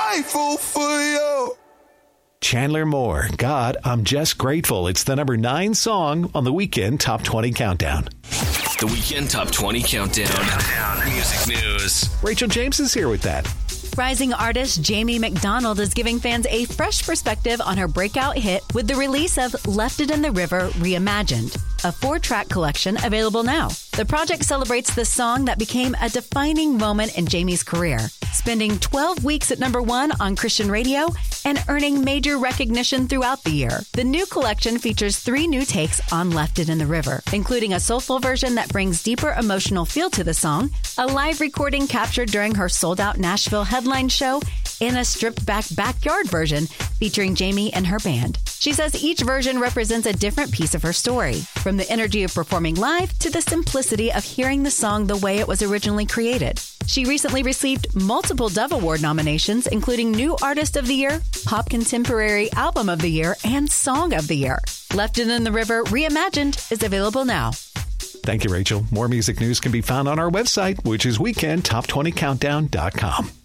grateful for you. Chandler Moore, God, I'm Just Grateful. It's the number 9 song on the Weekend Top 20 Countdown. The Weekend Top 20 Countdown. Music news. Rachel James is here with that. Rising artist Jamie McDonald is giving fans a fresh perspective on her breakout hit with the release of Left It in the River Reimagined, a 4-track collection available now. The project celebrates the song that became a defining moment in Jamie's career, spending 12 weeks at number 1 on Christian radio and earning major recognition throughout the year. The new collection features 3 new takes on Left It in the River, including a soulful version that brings deeper emotional feel to the song, a live recording captured during her sold-out Nashville headline show, and a stripped-back backyard version featuring Jamie and her band. She says each version represents a different piece of her story, from the energy of performing live to the simplicity of hearing the song the way it was originally created. She recently received multiple Dove Award nominations, including New Artist of the Year, Pop Contemporary Album of the Year, and Song of the Year. Left It in the River Reimagined is available now. Thank you, Rachel. More music news can be found on our website, which is weekendtop20countdown.com.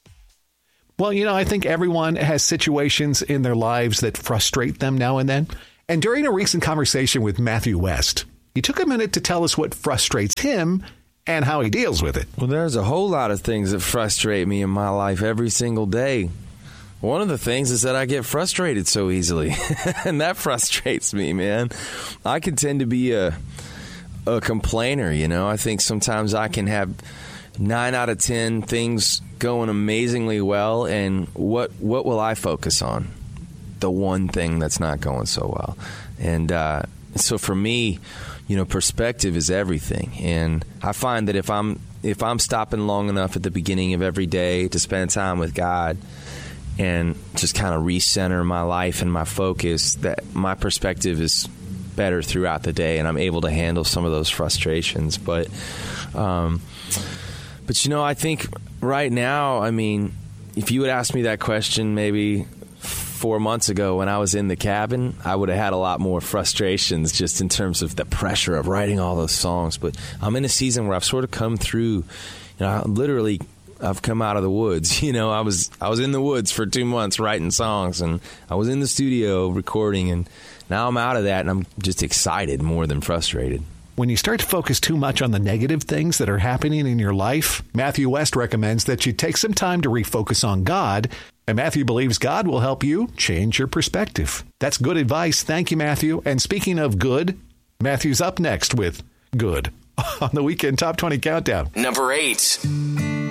Well, I think everyone has situations in their lives that frustrate them now and then. And during a recent conversation with Matthew West, he took a minute to tell us what frustrates him and how he deals with it. Well, there's a whole lot of things that frustrate me in my life every single day. One of the things is that I get frustrated so easily, and that frustrates me, man. I can tend to be a complainer, I think sometimes I can have 9 out of 10 things going amazingly well, and what will I focus on? The one thing that's not going so well. And so for me, perspective is everything. And I find that if I'm stopping long enough at the beginning of every day to spend time with God and just kind of recenter my life and my focus, that my perspective is better throughout the day, and I'm able to handle some of those frustrations. But I think right now, if you would ask me that question maybe 4 months ago when I was in the cabin, I would have had a lot more frustrations just in terms of the pressure of writing all those songs. But I'm in a season where I've sort of come through, I've come out of the woods. I was in the woods for 2 months writing songs, and I was in the studio recording, and now I'm out of that, and I'm just excited more than frustrated. When you start to focus too much on the negative things that are happening in your life, Matthew West recommends that you take some time to refocus on God, and Matthew believes God will help you change your perspective. That's good advice. Thank you, Matthew. And speaking of good, Matthew's up next with Good on the Weekend Top 20 Countdown. Number 8.